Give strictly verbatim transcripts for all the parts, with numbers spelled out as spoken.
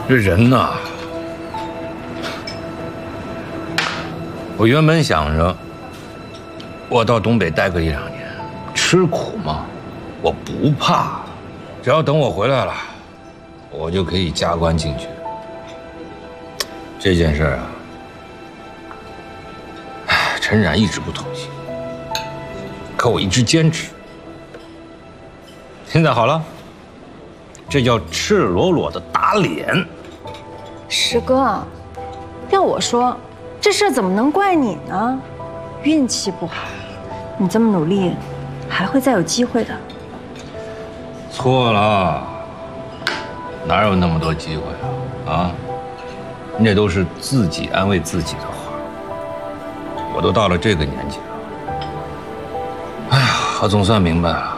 这人呐，我原本想着，我到东北待个一两年，吃苦嘛，我不怕，只要等我回来了，我就可以加官进爵。这件事啊，哎，陈冉一直不同意，可我一直坚持。现在好了，这叫赤裸裸的打脸。 师哥，要我说，这事怎么能怪你呢？运气不好，你这么努力，还会再有机会的。 错了，哪有那么多机会啊？啊，那都是自己安慰自己的话。我都到了这个年纪了，哎呀，我总算明白了，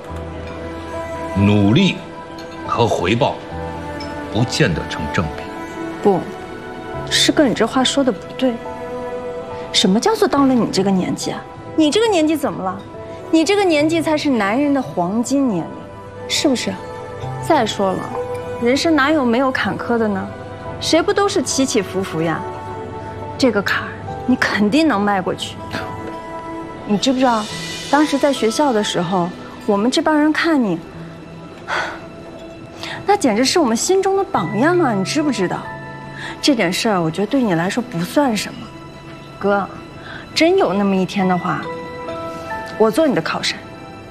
努力和回报不见得成正比。 不，师哥，你这话说的不对。什么叫做到了你这个年纪啊？你这个年纪怎么了？你这个年纪才是男人的黄金年龄，是不是？再说了，人生哪有没有坎坷的呢？谁不都是起起伏伏呀？这个坎儿你肯定能迈过去。你知不知道，当时在学校的时候，我们这帮人看你，那简直是我们心中的榜样啊！你知不知道？这点事儿，我觉得对你来说不算什么。哥，真有那么一天的话，我做你的靠山。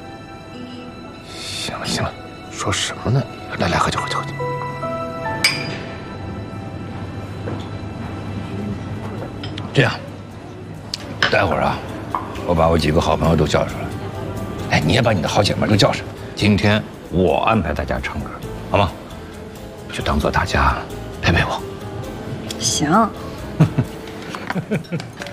行了行了，说什么呢？来来，喝酒喝酒喝酒。 这样，待会儿啊，我把我几个好朋友都叫出来，哎，你也把你的好姐妹都叫上。今天我安排大家唱歌，好吗？就当做大家陪陪我。 行。